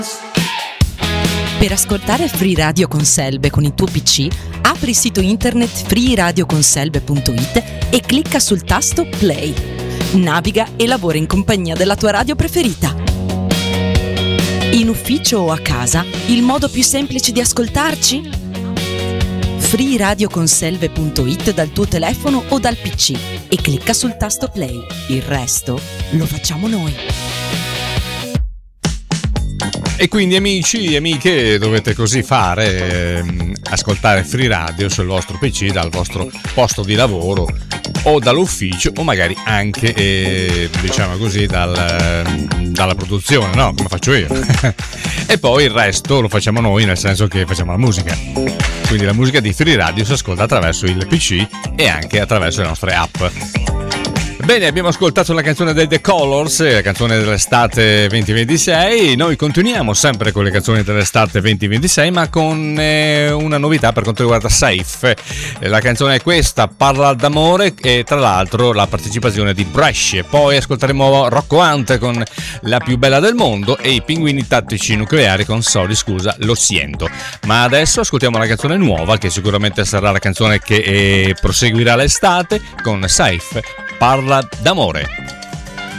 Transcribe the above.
Per ascoltare Free Radio con Selbe con il tuo PC, apri il sito internet freeradioconselbe.it e clicca sul tasto Play. Naviga e lavora in compagnia della tua radio preferita. In ufficio o a casa, il modo più semplice di ascoltarci? freeradioconselve.it dal tuo telefono o dal PC e clicca sul tasto Play. Il resto lo facciamo noi. E quindi amici e amiche dovete così fare, ascoltare Free Radio sul vostro PC dal vostro posto di lavoro o dall'ufficio o magari anche diciamo così dalla produzione, no? Come faccio io. E poi il resto lo facciamo noi, nel senso che facciamo la musica. Quindi la musica di Free Radio si ascolta attraverso il PC e anche attraverso le nostre app. Bene, abbiamo ascoltato la canzone dei The Colors, la canzone dell'estate 2026. Noi continuiamo sempre con le canzoni dell'estate 2026, ma con una novità per quanto riguarda Safe. La canzone è questa, Parla d'amore, e tra l'altro la partecipazione di Brescia. Poi ascolteremo Rocco Hunt con La più bella del mondo e i Pinguini tattici nucleari con Sorry scusa, lo siento. Ma adesso ascoltiamo la canzone nuova, che sicuramente sarà la canzone che proseguirà l'estate, con Safe, Parla d'amore.